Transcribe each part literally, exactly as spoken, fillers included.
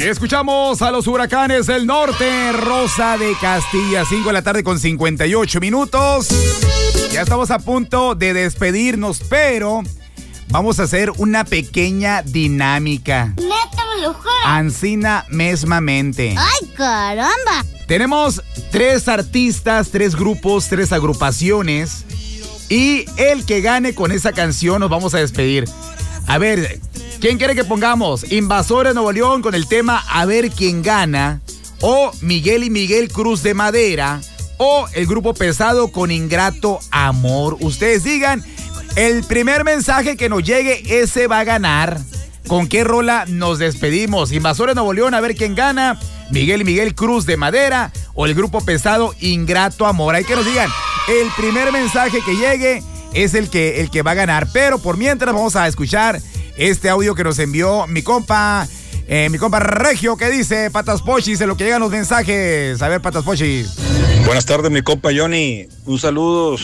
Y escuchamos a los Huracanes del Norte, Rosa de Castilla, cinco de la tarde con cincuenta y ocho minutos. Ya estamos a punto de despedirnos, pero vamos a hacer una pequeña dinámica. Neta, me lo juro. Ancina mesmamente. ¡Ay, caramba! Tenemos tres artistas, tres grupos, tres agrupaciones. Y el que gane con esa canción nos vamos a despedir. A ver, ¿quién quiere que pongamos? Invasores Nuevo León con el tema A ver quién gana. O Miguel y Miguel Cruz de Madera. O el grupo Pesado con Ingrato Amor. Ustedes digan, el primer mensaje que nos llegue, ese va a ganar. ¿Con qué rola nos despedimos? Invasores Nuevo León, A ver quién gana. Miguel y Miguel Cruz de Madera. O el grupo Pesado Ingrato Amor. Hay que nos digan, el primer mensaje que llegue es el que, el que va a ganar. Pero por mientras vamos a escuchar este audio que nos envió mi compa, eh, mi compa Regio, que dice Patas Pochis, en lo que llegan los mensajes. A ver, Patas Pochis. Buenas tardes, mi compa Johnny. Un saludo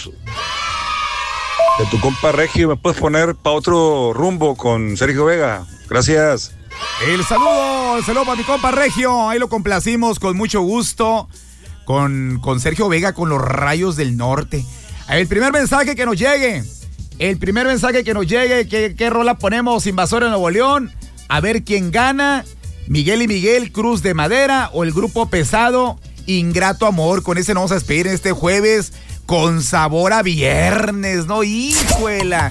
de tu compa Regio. ¿Me puedes poner para otro rumbo con Sergio Vega? Gracias. El saludo, el saludo para mi compa Regio. Ahí lo complacimos con mucho gusto. Con, con Sergio Vega, con los Rayos del Norte. El primer mensaje que nos llegue. El primer mensaje que nos llegue. ¿Qué, qué rola ponemos? Invasores Nuevo León. A ver quién gana. Miguel y Miguel Cruz de Madera. O el grupo Pesado Ingrato Amor. Con ese nos vamos a despedir este jueves. Con sabor a viernes, ¿no? ¡Híjuela!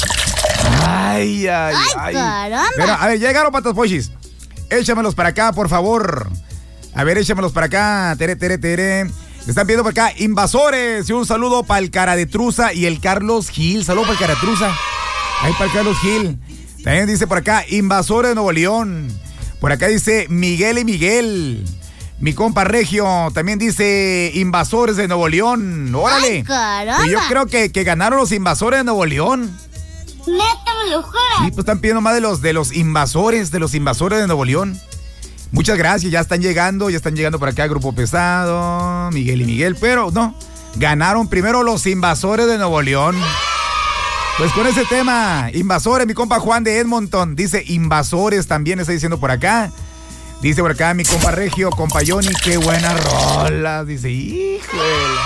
Ay, ay, ay. ¡Ay, caramba! Pero, a ver, llegaron Patas Pochis. Échamelos para acá, por favor. A ver, échamelos para acá. Tere, tere, tere. Me están pidiendo por acá Invasores. Y un saludo para el Cara de Truza y el Carlos Gil. Saludo para el Cara de Truza. Ahí para el Carlos Gil. También dice por acá Invasores de Nuevo León. Por acá dice Miguel y Miguel. Mi compa Regio también dice Invasores de Nuevo León. Órale. ¡Ay, caramba! Y yo creo que, que ganaron los Invasores de Nuevo León. Neta, me lo juro. Sí, pues están pidiendo más de los, de los invasores, de los invasores de Nuevo León. Muchas gracias, ya están llegando, ya están llegando por acá Grupo Pesado, Miguel y Miguel, pero no, ganaron primero los Invasores de Nuevo León. Pues con ese tema, Invasores, mi compa Juan de Edmonton, dice Invasores también, está diciendo por acá. Dice por acá mi compa Regio, compa Johnny, qué buena rola, dice, híjole.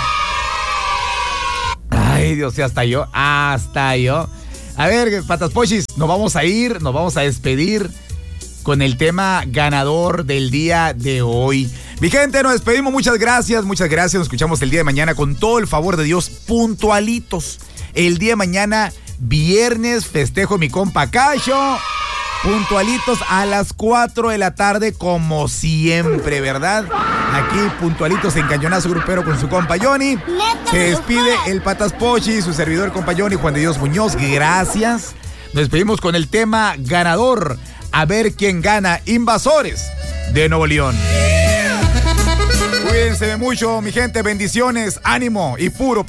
Ay, Dios, y hasta yo, hasta yo. A ver, Patas Pochis, nos vamos a ir, nos vamos a despedir con el tema ganador del día de hoy. Mi gente, nos despedimos, muchas gracias, muchas gracias. Nos escuchamos el día de mañana con todo el favor de Dios, puntualitos. El día de mañana, viernes, festejo mi compa Cacho. Puntualitos a las cuatro de la tarde, como siempre, ¿verdad? Aquí, puntualitos en Cañonazo Grupero con su compa Johnny. Se despide el Patas Pochis, su servidor compa Johnny, Juan de Dios Muñoz. Gracias. Nos despedimos con el tema ganador. A ver quién gana. Invasores de Nuevo León. Cuídense mucho, mi gente. Bendiciones, ánimo y puro.